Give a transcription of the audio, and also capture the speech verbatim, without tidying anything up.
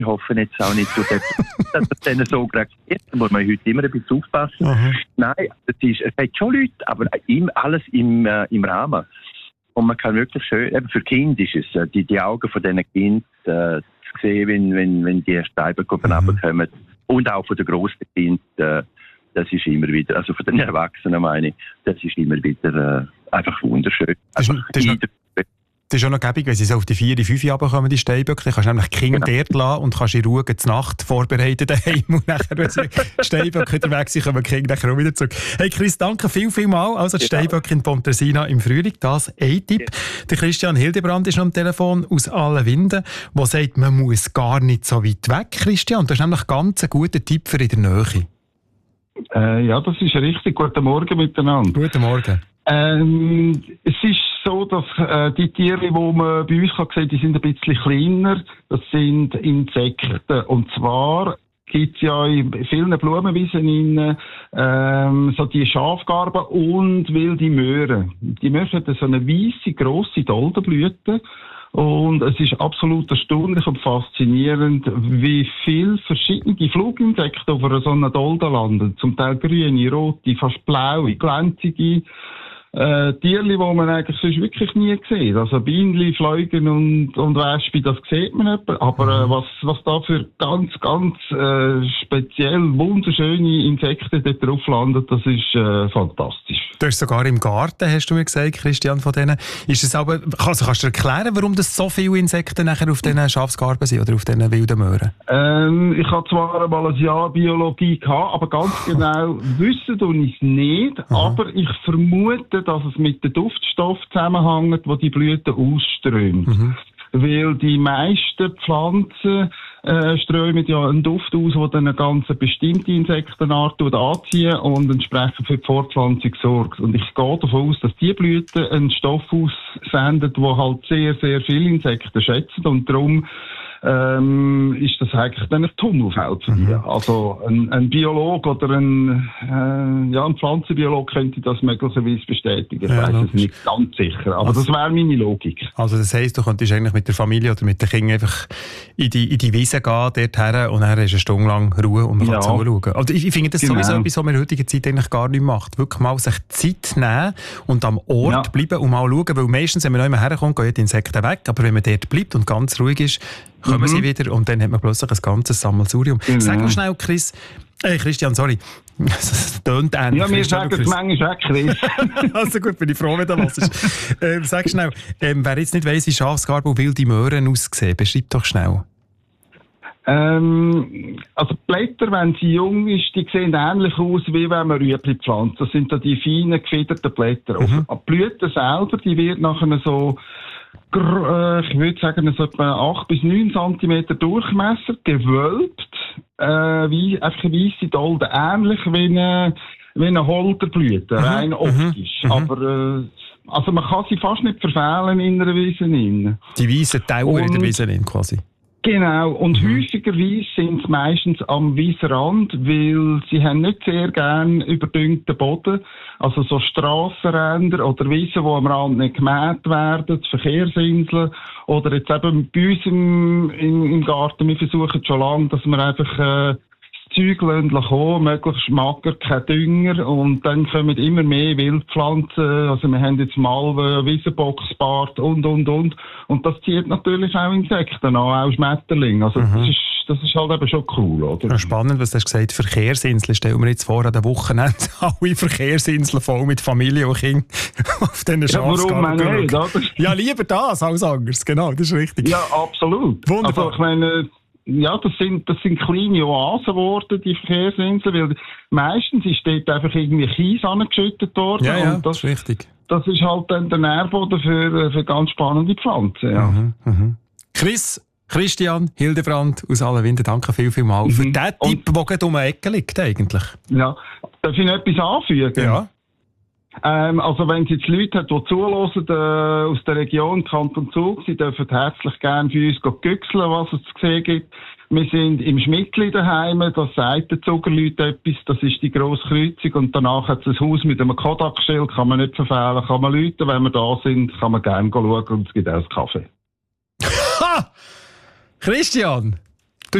Ich hoffe jetzt auch nicht, so, dass dass das denen so reagiert. Da muss man heute immer ein bisschen aufpassen. Mhm. Nein, es, ist, es hat schon Leute, aber im, alles im, äh, im Rahmen. Und man kann wirklich schön, eben für Kinder ist es, äh, die, die Augen von diesen Kindern äh, zu sehen, wenn, wenn, wenn die Steibergruppen mhm. runterkommen. Und auch von den grossen Kindern, äh, das ist immer wieder, also von den Erwachsenen meine ich, das ist immer wieder äh, einfach wunderschön. Das ist, einfach das ist Das ist auch noch gäbig, wenn sie so auf die vier, fünf runterkommen, die Steinböcke. Dann kannst du nämlich die Kinder genau. dort lassen und kannst in Ruhe die Nacht vorbereiten daheim. Und nachher, wenn sie Steinböcke wieder weg sind, kommen die Kinder nachher auch wieder zurück. Hey Chris, danke viel, viel mal. Also die genau. Steinböcke in Pontresina im Frühling, das ein Tipp. Ja. Der Christian Hildebrand ist noch am Telefon aus allen Winden, der sagt, man muss gar nicht so weit weg, Christian. Das ist nämlich ganz ein guter Tipp für in der Nähe. Äh, ja, das ist richtig. Guten Morgen miteinander. Guten Morgen. Ähm, es ist so, dass äh, die Tiere, die man bei uns kann sehen, die sind ein bisschen kleiner. Das sind Insekten. Und zwar gibt es ja in vielen Blumenwiesen in, ähm, so die Schafgarben und wilde Möhren. Die Möhren haben so eine weisse, grosse Doldenblüte. Und es ist absolut erstaunlich und faszinierend, wie viele verschiedene Fluginsekten auf einer so einer Dolde landen. Zum Teil grüne, rote, fast blaue, glänzige äh, Tierchen, die man eigentlich sonst wirklich nie sieht. Also Bienen, Fliegen und, und Wespen, das sieht man nicht. Aber äh, was, was da für ganz, ganz äh, speziell wunderschöne Insekten dort drauf landen, das ist äh, fantastisch. Du hast sogar im Garten, hast du mir gesagt, Christian, von denen. Ist es aber, also kannst du erklären, warum das so viele Insekten nachher auf diesen Schafsgarben sind oder auf diesen wilden Möhren? Ähm, ich habe zwar einmal ein Jahr Biologie gehabt, aber ganz genau wissen tue ich es nicht. Aha. Aber ich vermute, dass es mit dem Duftstoff zusammenhängt, wo die Blüte ausströmt. Mhm. Weil die meisten Pflanzen äh, strömen ja einen Duft aus, der dann eine ganz bestimmte Insektenart anzieht und entsprechend für die Fortpflanzung sorgt. Und ich gehe davon aus, dass die Blüte einen Stoff aussendet, der halt sehr, sehr viele Insekten schätzen und darum ähm, ist das eigentlich dann ein Tunnelfeld für die. Mhm. Also ein, ein Biolog oder ein, äh, ja, ein Pflanzenbiolog könnte das möglicherweise bestätigen. Ich ja, weiß es nicht ganz sicher, aber also, das wäre meine Logik. Also das heisst, du könntest eigentlich mit der Familie oder mit den Kindern einfach in die, in die Wiese gehen, dort her, und dann ist eine Stunde lang Ruhe und man kann ja. zuschauen. Also ich, ich finde das genau. sowieso etwas, was man in der heutigen Zeit eigentlich gar nicht macht. Wirklich mal sich Zeit nehmen und am Ort ja. bleiben und mal schauen, weil meistens, wenn man noch immer herkommt, gehen die Insekten weg, aber wenn man dort bleibt und ganz ruhig ist, kommen mhm. sie wieder und dann hat man plötzlich ein ganzes Sammelsurium. Genau. Sag mal schnell, Chris, äh, Christian, sorry. Das tönt ähnlich. Ja, wir sagen es manchmal auch, Chris. Also gut, bin ich froh, wenn du das hörst. ähm, sag schnell, ähm, wer jetzt nicht weiss, wie Schafsgarbe und wilde Möhren aussehen, beschreib doch schnell. Ähm, also die Blätter, wenn sie jung ist, die sehen ähnlich aus, wie wenn man Rüebli pflanzt. Das sind da die feinen, gefederten Blätter. Mhm. Die Blüte selber, die wird nachher so, ich würde sagen, so etwa acht bis neun Zentimeter Durchmesser, gewölbt, äh, wie, einfach eine weisse Dolde, ähnlich wie eine, wie eine Holderblüte, mhm. rein optisch. Mhm. Aber, äh, also man kann sie fast nicht verfehlen in einer Wiese. Die weißen Tauer in der Wiese quasi. Genau, und mhm. häufigerweise sind sie meistens am Wiesenrand, weil sie haben nicht sehr gern überdüngten Boden. Also so Strassenränder oder Wiesen, die am Rand nicht gemäht werden, Verkehrsinseln. Oder jetzt eben bei uns im, im, im Garten, wir versuchen schon lange, dass wir einfach äh, das Zeug kommen, möglichst mager, kein Dünger. Und dann kommen immer mehr Wildpflanzen. Also wir haben jetzt Malven, Wiesenboxbart und, und, und. Und das zieht natürlich auch Insekten an, auch Schmetterlinge. Also mhm. das ist Das ist halt eben schon cool, oder? Ja, spannend, was du hast gesagt. Verkehrsinseln. Stellen wir jetzt vor, an den Wochenende alle Verkehrsinseln voll mit Familie und Kindern auf diesen Schafsgarten. Ja, warum nicht, oder? Ja, lieber das als anders. Genau, das ist richtig. Ja, absolut. Wunderbar. Also, ich meine, ja, das sind, das sind kleine Oasen geworden, die Verkehrsinseln, weil meistens ist dort einfach irgendwie Kies angeschüttet worden. Ja, ja, und das, das ist richtig. Das ist halt dann der Nährboden für, für ganz spannende Pflanzen, ja. Mhm, mhm. Chris, Christian Hildebrand aus allen Winden, danke viel, viel mal mhm. für den und, Tipp, der gerade um die Ecke liegt eigentlich. Ja, darf ich noch etwas anfügen? Ja. Ähm, also wenn es jetzt Leute hat, die zuhören, äh, aus der Region Kanton Zug, sie dürfen herzlich gerne für uns güchseln, was es zu sehen gibt. Wir sind im Schmidtli daheim, das sagt den Zugerleuten etwas, das ist die grosse Kreuzung und danach hat es ein Haus mit einem Kodak-Schild, kann man nicht verfehlen, kann man läuten, wenn wir da sind, kann man gerne schauen und es gibt auch einen Kaffee. Ha! Christian!